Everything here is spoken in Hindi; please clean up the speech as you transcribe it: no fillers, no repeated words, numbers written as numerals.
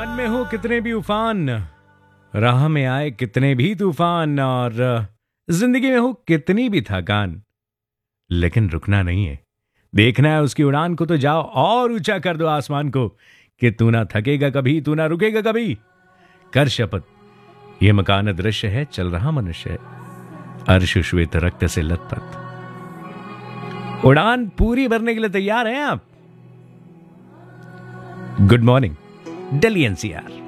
मन में हो कितने भी उफान, राह में आए कितने भी तूफान, और जिंदगी में हो कितनी भी थकान, लेकिन रुकना नहीं है। देखना है उसकी उड़ान को, तो जाओ और ऊंचा कर दो आसमान को, कि तू ना थकेगा कभी, तू ना रुकेगा कभी। कर शपथ, ये मकान दृश्य है, चल रहा मनुष्य है, अर्श श्वेत रक्त से लथपथ। उड़ान पूरी भरने के लिए तैयार हैं आप? Good morning Delhi NCR.